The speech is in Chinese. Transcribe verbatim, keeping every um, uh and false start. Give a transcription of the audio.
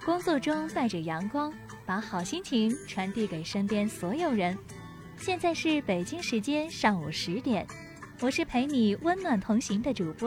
工作中带着阳光，把好心情传递给身边所有人。现在是北京时间上午十点，我是陪你温暖同行的主播